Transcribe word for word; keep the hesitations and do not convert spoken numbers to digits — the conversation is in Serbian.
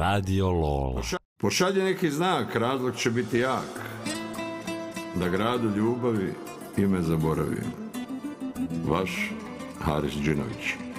Radio Lola. Pošalje neki znak, razlog će biti jak. Da gradu ljubavi ime zaboravim. Vaš Haris Džinović.